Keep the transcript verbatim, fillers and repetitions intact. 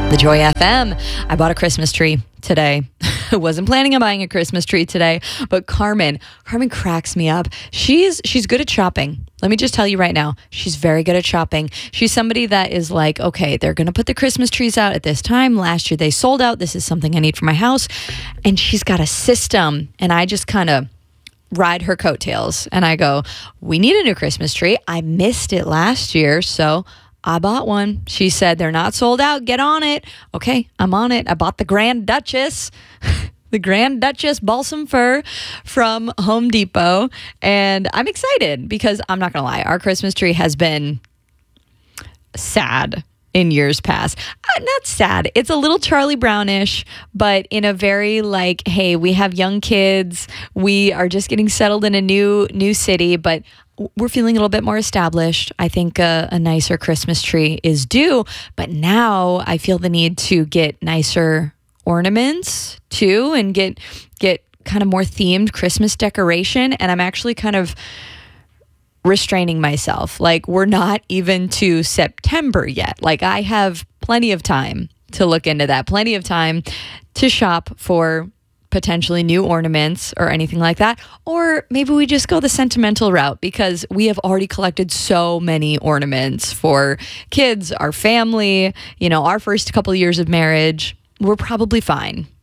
The Joy F M. I bought a Christmas tree today. I wasn't planning on buying a Christmas tree today, but Carmen, Carmen cracks me up. She's she's good at shopping. Let me just tell you right now, she's very good at shopping. She's somebody that is like, okay, they're going to put the Christmas trees out at this time. Last year they sold out. This is something I need for my house. And she's got a system. And I just kind of ride her coattails. And I go, we need a new Christmas tree. I missed it last year, so I bought one. She said, they're not sold out. Get on it. Okay, I'm on it. I bought the Grand Duchess, the Grand Duchess balsam fir from Home Depot. And I'm excited because I'm not going to lie. Our Christmas tree has been sad in years past. Uh, not sad. It's a little Charlie Brownish, but in a very like, hey, we have young kids. We are just getting settled in a new, new city, but we're feeling a little bit more established. I think a, a nicer Christmas tree is due, but now I feel the need to get nicer ornaments too and get get kind of more themed Christmas decoration. And I'm actually kind of restraining myself. Like, we're not even to September yet. Like, I have plenty of time to look into that, plenty of time to shop for potentially new ornaments or anything like that. Or maybe we just go the sentimental route because we have already collected so many ornaments for kids, our family, you know, our first couple of years of marriage. We're probably fine.